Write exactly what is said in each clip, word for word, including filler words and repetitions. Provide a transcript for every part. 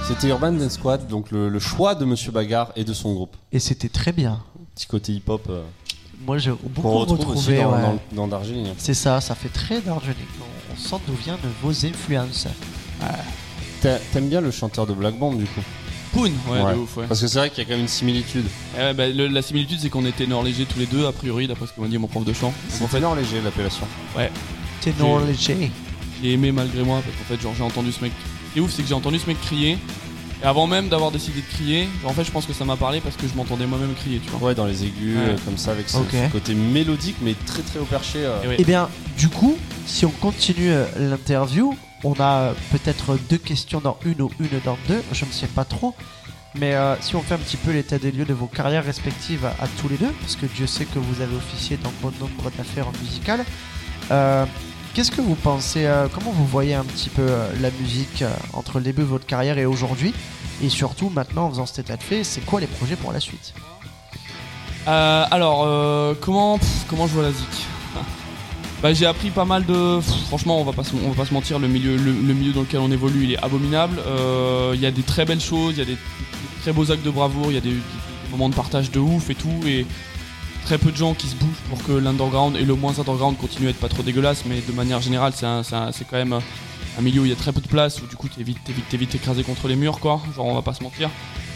C'était Urban Dance Squad, donc le, le choix de Monsieur Bagarre et de son groupe. Et c'était très bien. Petit côté hip-hop. Euh, Moi j'ai beaucoup qu'on retrouve retrouvé. aussi dans, Ouais. dans, dans Darjeeling. C'est ça, ça fait très Darjeeling. On, on sent d'où viennent vos influences. Ouais. T'a- T'aimes bien le chanteur de Black Band du coup? Poon, ouais, Ouais. de ouf, ouais. Parce que c'est vrai qu'il y a quand même une similitude. Et ouais, bah, le- la similitude, c'est qu'on était ténors légers tous les deux, a priori, d'après ce que m'a dit mon prof de chant. Donc, C'est en fait, ténor léger l'appellation. Ténor J'ai- léger. j'ai aimé malgré moi, parce qu'en fait, genre, j'ai entendu ce mec. Ce qui est ouf, c'est que j'ai entendu ce mec crier. Et avant même d'avoir décidé de crier, en fait, je pense que ça m'a parlé parce que je m'entendais moi-même crier, tu vois. Ouais, dans les aigus, Ouais. euh, comme ça, avec ce, Ok. ce côté mélodique, mais très très haut perché. euh. Et ouais. Eh bien, du coup, si on continue euh, l'interview, on a euh, peut-être deux questions dans une ou une dans deux, je ne sais pas trop. Mais euh, si on fait un petit peu l'état des lieux de vos carrières respectives à, à tous les deux, parce que Dieu sait que vous avez officié dans bon nombre d'affaires musicales, euh, qu'est-ce que vous pensez, euh, comment vous voyez un petit peu euh, la musique euh, entre le début de votre carrière et aujourd'hui? Et surtout, maintenant, en faisant cet état de fait, c'est quoi les projets pour la suite? Euh, alors, euh, comment, pff, comment je vois la zik? Bah, j'ai appris pas mal de. Pff, franchement, on va pas se, on va pas se mentir, le milieu, le, le milieu dans lequel on évolue, il est abominable. Euh, Il y a des très belles choses, il y a des, des très beaux actes de bravoure, il y a des, des- des moments de partage de ouf et tout. Et très peu de gens qui se bougent pour que l'underground et le moins underground continue à être pas trop dégueulasse. Mais de manière générale, c'est un- c'est un- c'est quand même un milieu où il y a très peu de place, où du coup, t'es vite, t'es vite, t'es vite écrasé contre les murs, quoi. Genre, on va pas se mentir.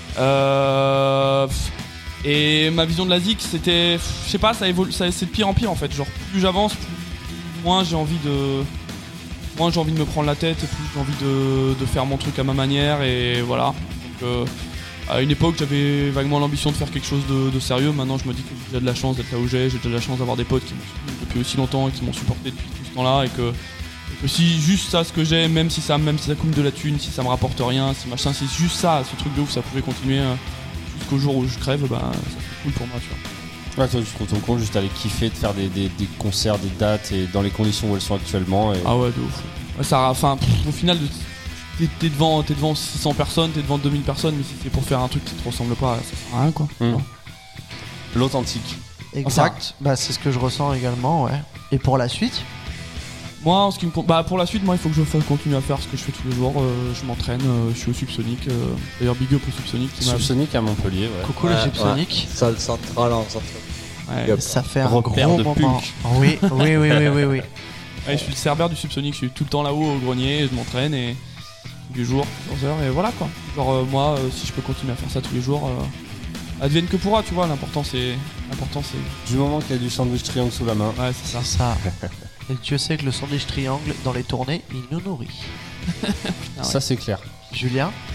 Euh. pff, Et ma vision de la zik, c'était, pff, je sais pas, ça évolue, ça, c'est de pire en pire en fait. Genre plus j'avance, plus moins j'ai envie de, moins j'ai envie de me prendre la tête, et plus j'ai envie de, de faire mon truc à ma manière et voilà. Donc euh, à une époque j'avais vaguement l'ambition de faire quelque chose de, de sérieux. Maintenant je me dis que j'ai déjà de la chance d'être là où j'ai, j'ai déjà de la chance d'avoir des potes qui m'ont soutenu depuis aussi longtemps et qui m'ont supporté depuis tout ce temps-là et que, et que si juste ça ce que j'ai, même si ça, même si ça coûte de la thune, si ça me rapporte rien, si machin, si juste ça, ce truc de ouf, ça pouvait continuer. euh, Jusqu'au jour où je crève, bah, ça serait cool pour moi, tu vois. Ouais, toi, tu trouves ton compte juste à aller kiffer, de faire des, des, des concerts, des dates et dans les conditions où elles sont actuellement. Et... Ah ouais, de ouf. Ouais, ça, enfin, pff, au final, t'es, t'es devant, t'es devant six cents personnes, t'es devant deux mille personnes, mais si c'est pour faire un truc qui te ressemble pas, ça sert à rien, quoi. Mmh. Non. L'authentique. Exact, bah, c'est ce que je ressens également, ouais. Et pour la suite? Moi, en ce qui me compte, bah, pour la suite, moi, il faut que je fasse- continue à faire ce que je fais tous les jours. euh, je m'entraîne, euh, je suis au Subsonic. euh, D'ailleurs, big up au Subsonic. qui m'a- Subsonic à Montpellier, ouais. Coucou Ouais, le Subsonic. ouais. Salle centrale en centre. Ouais, Yep. Ça fait un Repère gros de moment. punk. Oui, oui, oui, oui, oui, oui. ouais, je suis le cerbère du Subsonic, je suis tout le temps là-haut au grenier, je m'entraîne et du jour, plusieurs heures, et voilà quoi. Genre, euh, moi, euh, si je peux continuer à faire ça tous les jours, euh, advienne que pourra, tu vois. L'important, c'est. L'important, c'est. Du moment qu'il y a du sandwich triangle sous la main. Ouais, c'est ça. C'est ça. Et Dieu sait que le sandwich triangle, dans les tournées, il nous nourrit. Ah Ça, c'est clair. Julien?